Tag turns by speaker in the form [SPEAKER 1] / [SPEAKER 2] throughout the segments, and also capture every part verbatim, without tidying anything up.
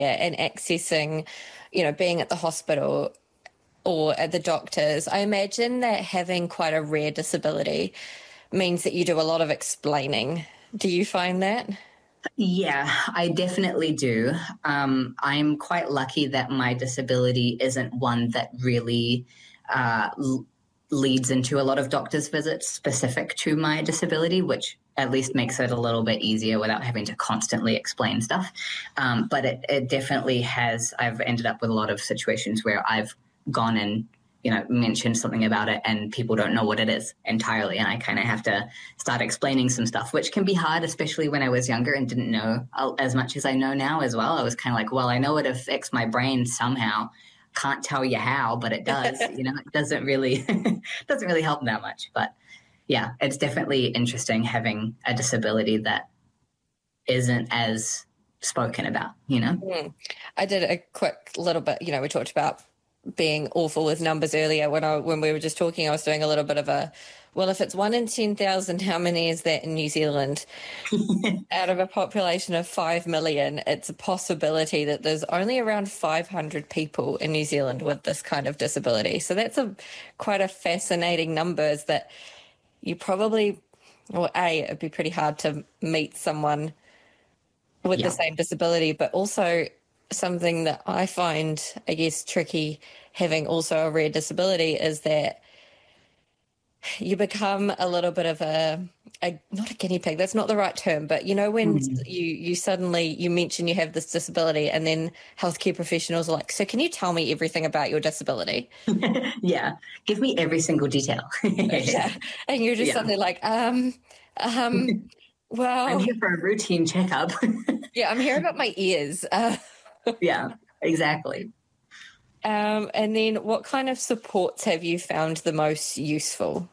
[SPEAKER 1] and accessing, you know, being at the hospital or at the doctors, I imagine that having quite a rare disability means that you do a lot of explaining. Do you find that?
[SPEAKER 2] Yeah, I definitely do. Um, I'm quite lucky that my disability isn't one that really uh, l- leads into a lot of doctor's visits specific to my disability, which at least makes it a little bit easier without having to constantly explain stuff. Um, but it, it definitely has, I've ended up with a lot of situations where I've gone and you know, mentioned something about it and people don't know what it is entirely. And I kind of have to start explaining some stuff, which can be hard, especially when I was younger and didn't know as much as I know now as well. I was kind of like, well, I know it affects my brain somehow. Can't tell you how, but it does. You know, it doesn't really, doesn't really help that much. But yeah, it's definitely interesting having a disability that isn't as spoken about, you know?
[SPEAKER 1] Mm. I did a quick little bit, you know, we talked about being awful with numbers earlier when I when we were just talking. I was doing a little bit of a, well, if it's one in ten thousand, how many is that in New Zealand? Out of a population of five million, it's a possibility that there's only around five hundred people in New Zealand with this kind of disability. So that's a quite a fascinating numbers that you probably, well, A, it'd be pretty hard to meet someone with the
[SPEAKER 2] Yeah.
[SPEAKER 1] same disability, but also something that I find, I guess, tricky having also a rare disability is that you become a little bit of a, a not a guinea pig, that's not the right term, but you know when
[SPEAKER 2] Mm.
[SPEAKER 1] you you suddenly you mention you have this disability and then healthcare professionals are like, so can you tell me everything about your disability?
[SPEAKER 2] Yeah. Give me every single detail.
[SPEAKER 1] Yeah. And you're just
[SPEAKER 2] Yeah.
[SPEAKER 1] suddenly like, um, um,
[SPEAKER 2] I'm
[SPEAKER 1] well,
[SPEAKER 2] here for a routine checkup.
[SPEAKER 1] yeah, I'm here about my ears. Uh,
[SPEAKER 2] Yeah, exactly.
[SPEAKER 1] um, and then what kind of supports have you found the most useful?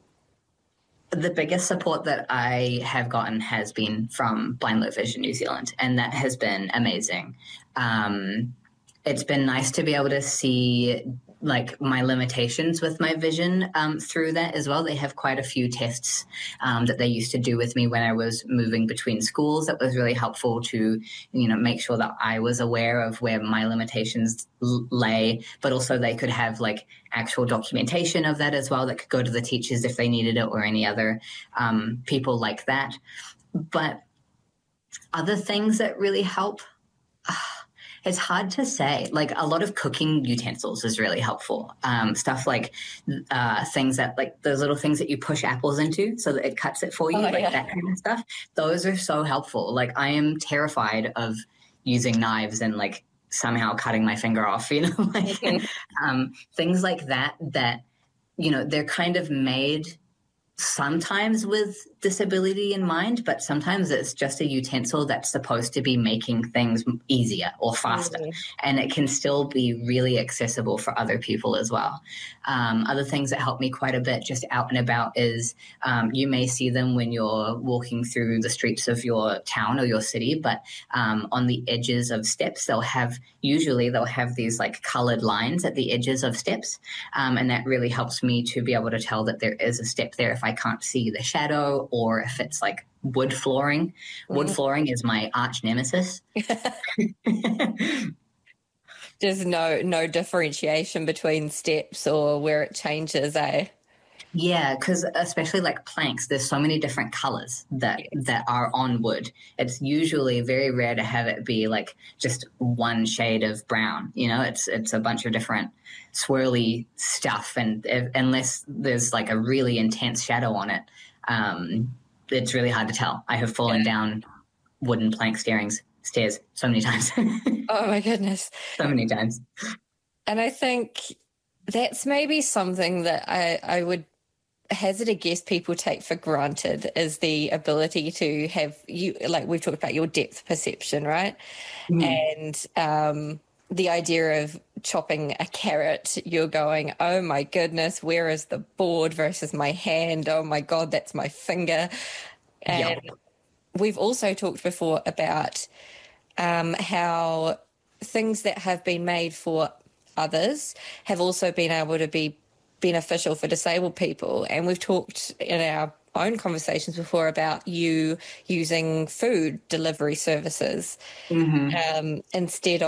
[SPEAKER 2] The biggest support that I have gotten has been from Blind Low Vision New Zealand, and that has been amazing. Um, it's been nice to be able to see like my limitations with my vision um, through that as well. They have quite a few tests um, that they used to do with me when I was moving between schools. That was really helpful to, you know, make sure that I was aware of where my limitations l- lay, but also they could have like actual documentation of that as well that could go to the teachers if they needed it or any other um, people like that. But other things that really help, it's hard to say. Like a lot of cooking utensils is really helpful. Um, stuff like uh, things that, like those little things that you push apples into so that it cuts it for you,
[SPEAKER 1] Oh,
[SPEAKER 2] like
[SPEAKER 1] yeah.
[SPEAKER 2] that kind of stuff. Those are so helpful. Like I am terrified of using knives and like somehow cutting my finger off, you know, like um, things like that, that, you know, they're kind of made sometimes with disability in mind, but sometimes it's just a utensil that's supposed to be making things easier or faster.
[SPEAKER 1] Mm.
[SPEAKER 2] And it can still be really accessible for other people as well. Um, other things that help me quite a bit just out and about is um, you may see them when you're walking through the streets of your town or your city, but um, on the edges of steps, they'll have, usually they'll have these like colored lines at the edges of steps. Um, and that really helps me to be able to tell that there is a step there if I can't see the shadow or if it's like wood flooring. Wood
[SPEAKER 1] Mm.
[SPEAKER 2] flooring is my arch nemesis.
[SPEAKER 1] There's no no differentiation between steps or where it changes, eh?
[SPEAKER 2] Yeah, because especially like planks, there's so many different colors that
[SPEAKER 1] Yes.
[SPEAKER 2] that are on wood. It's usually very rare to have it be like just one shade of brown. You know, it's it's a bunch of different swirly stuff, and if, unless there's like a really intense shadow on it, um, it's really hard to tell. I have fallen
[SPEAKER 1] Yeah.
[SPEAKER 2] down wooden plank steerings stairs so many times,
[SPEAKER 1] Oh my goodness.
[SPEAKER 2] so many times.
[SPEAKER 1] And I think that's maybe something that I, I would hazard a guess people take for granted is the ability to have you, like we've talked about your depth perception, right?
[SPEAKER 2] Mm.
[SPEAKER 1] And um, the idea of chopping a carrot, you're going, oh my goodness, where is the board versus my hand? Oh my God, that's my finger. And
[SPEAKER 2] Yep.
[SPEAKER 1] we've also talked before about um, how things that have been made for others have also been able to be beneficial for disabled people. And we've talked in our own conversations before about you using food delivery services
[SPEAKER 2] Mm-hmm.
[SPEAKER 1] um, instead